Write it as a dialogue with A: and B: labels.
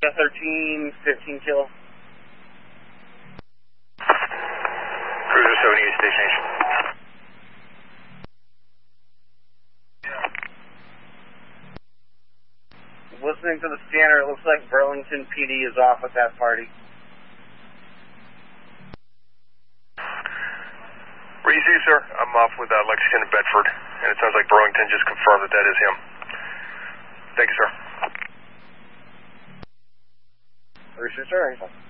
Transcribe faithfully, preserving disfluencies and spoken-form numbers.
A: thirteen, fifteen kill.
B: Cruiser seventy-eight, station station.
A: Listening to the scanner, it looks like Burlington P D is off at that party.
B: Reezy, sir. I'm off with uh, Lexington and Bedford, and it sounds like Burlington just confirmed that that is him. Thank you, sir.
A: Rooster, sir.